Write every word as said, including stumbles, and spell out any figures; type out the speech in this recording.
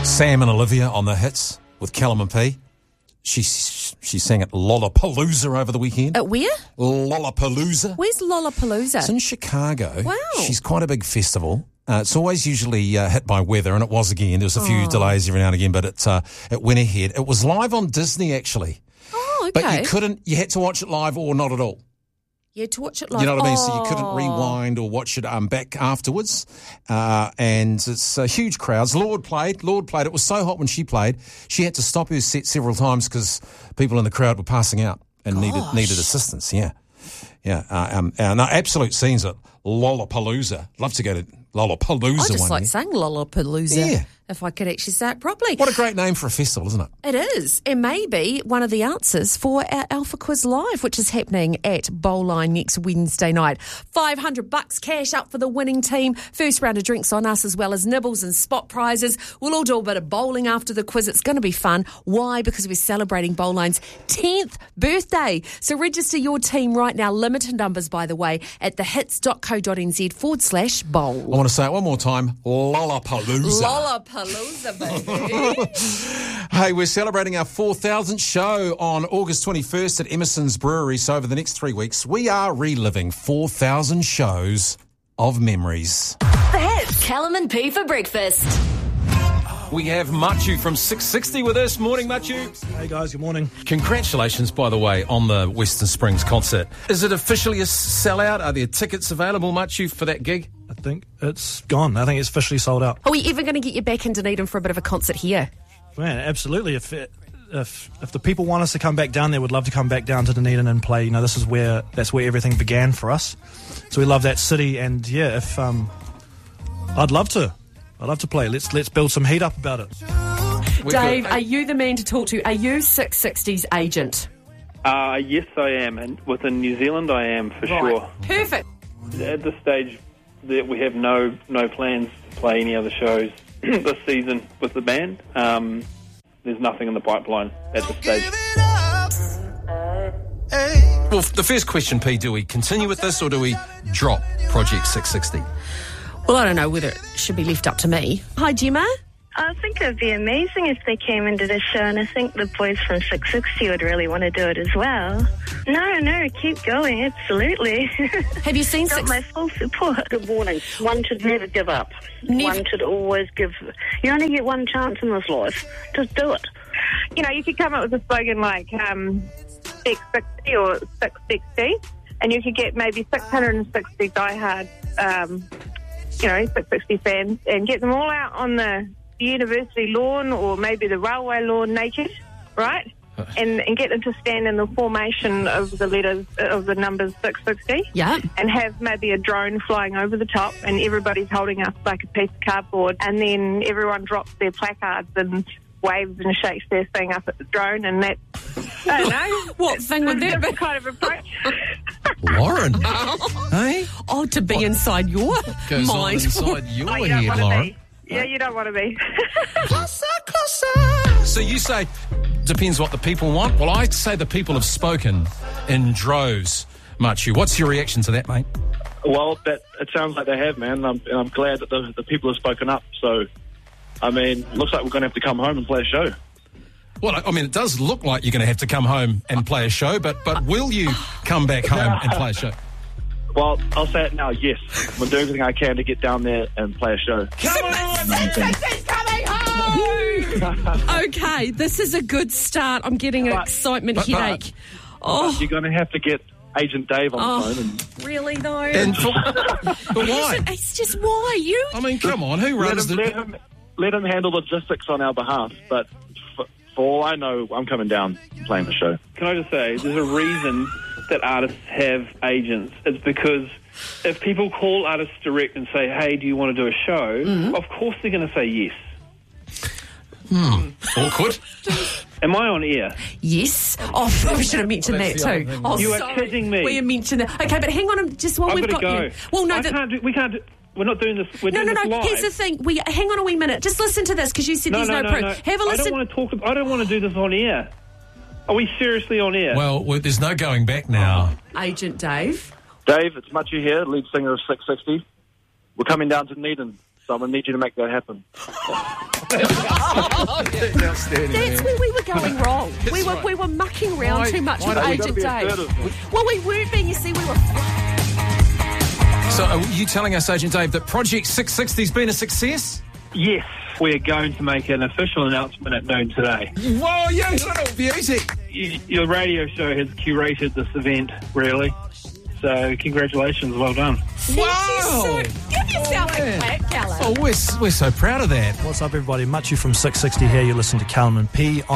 Sam and Olivia on the hits with Callum and P. She she sang at Lollapalooza over the weekend. At where? Lollapalooza. Where's Lollapalooza? It's in Chicago. Wow. She's quite a big festival. Uh, it's always usually uh, hit by weather, and it was again. There was a few Oh. delays every now and again, but it uh, it went ahead. It was live on Disney, actually. Oh, okay. But you couldn't, you had to watch it live or not at all. Yeah, to watch it live. You know what I mean? Oh. So you couldn't rewind or watch it um, back afterwards. Uh, and it's uh, huge crowds. Lord played. Lord played. It was so hot when she played, she had to stop her set several times because people in the crowd were passing out and needed Gosh. needed assistance. Yeah. Yeah. Uh, um, uh, no, absolute scenes at Lollapalooza. Love to go to Lollapalooza I just one like year. saying Lollapalooza, Yeah. if I could actually say it properly. What a great name for a festival, isn't it? It is, and maybe one of the answers for our Alpha Quiz Live, which is happening at Bowline next Wednesday night. five hundred bucks cash up for the winning team. First round of drinks on us, as well as nibbles and spot prizes. We'll all do a bit of bowling after the quiz. It's going to be fun. Why? Because we're celebrating Bowline's tenth birthday. So register your team right now. Limited numbers, by the way, at thehits.co.nz forward slash bowl. I want to say it one more time. Lollapalooza. Lollapalooza, baby. Hey, we're celebrating our four thousandth show on August twenty-first at Emerson's Brewery. So over the next three weeks, we are reliving four thousand shows of memories. The Hits. Callum and P for breakfast. We have Machu from six sixty with us. Morning, Machu. Hey guys, good morning. Congratulations, by the way, on the Western Springs concert. Is it officially a sellout? Are there tickets available, Machu, for that gig? I think it's gone. I think it's officially sold out. Are we ever going to get you back in Dunedin for a bit of a concert here? Man, absolutely. If it, if if the people want us to come back down there, we'd love to come back down to Dunedin and play. You know, this is where that's where everything began for us. So we love that city, and yeah, if um, I'd love to. I'd love to play. Let's let's build some heat up about it. We've Dave, got- are you the man to talk to? Are you six sixty's agent? Uh, yes, I am, and within New Zealand, I am for sure. Perfect. At this stage, that we have no no plans to play any other shows this season with the band. Um, there's nothing in the pipeline at this stage. Well, the first question, P, do we continue with this or do we drop Project six sixty? Well, I don't know whether it should be left up to me. Hi, Gemma. I think it would be amazing if they came into the show, and I think the boys from six sixty would really want to do it as well. No, no, keep going, absolutely. Have you seen Got six? my full support. Good morning. One should never give up. Never- One should always give. You only get one chance in this life. Just do it. You know, you could come up with a slogan like um, six sixty or six sixty, and you could get maybe six hundred sixty diehard, um, you know, six sixty fans, and get them all out on the university lawn or maybe the railway lawn naked, right? And, and get them to stand in the formation of the letters of the numbers six sixty. Yeah. And have maybe a drone flying over the top, and everybody's holding up like a piece of cardboard, and then everyone drops their placards and waves and shakes their thing up at the drone, and that, I don't know. What thing would that be? Kind of approach. Lauren. Hey? Oh, to be inside your Goes on mind. inside your Oh, you don't head, want to Lauren. be. Yeah, you don't want to be. So you say, depends what the people want. Well, I say the people have spoken in droves, Machu. What's your reaction to that, mate? Well, that it sounds like they have, man. I'm, and I'm glad that the, the people have spoken up. So, I mean, looks like we're going to have to come home and play a show. Well, I mean, it does look like you're going to have to come home and play a show, but but will you come back home and play a show? Well, I'll say it now, yes. I'm doing everything I can to get down there and play a show. Come on! Okay, this is a good start. I'm getting an But- excitement but- but- headache. Oh, You're going to have to get Agent Dave on Oh. the phone. And really though? And for, but why? It's just why you. I mean, come on, who let, runs him, the... let, him, let him handle logistics on our behalf. But for, for all I know, I'm coming down and playing the show. Can I just say, there's a reason that artists have agents. It's because if people call artists direct and say, hey, do you want to do a show? Mm-hmm. Of course they're going to say yes. Awkward. Am I on air? Yes. Oh, we should have mentioned Well, that that's the other too. thing. Oh, You are sorry. kidding me. We have mentioned that. Okay, but hang on, just while I've we've got got to go. you. Well, no, I the, can't do, we can't do, we're not doing this. We're no, doing no, this no. live. Here's the thing. We hang on a wee minute. Just listen to this because you said No, there's no, no, no, proof. no. Have a I listen. don't want to talk. I don't want to do this on air. Are we seriously on air? Well, well, there's no going back now. Agent Dave. Dave, it's Machu here, lead singer of six sixty. We're coming down to Dunedin. So I'm going to need you to make that happen. Outstanding, That's man. where we were going wrong. we were right. we were mucking around Why- too much why with don't we Agent gotta be Dave. assertive. Well, we weren't being. You see, we were. So are you telling us, Agent Dave, that Project six sixty's been a success? Yes, we're going to make an official announcement at noon today. Whoa, you little beauty. Y- Your radio show has curated this event, really. So congratulations, well done. Thank Wow. you so. Give yourself Oh, a man. clap, Callum. Oh, we're, we're so proud of that. What's up, everybody? Machu from six sixty here. You listen to Callum and P on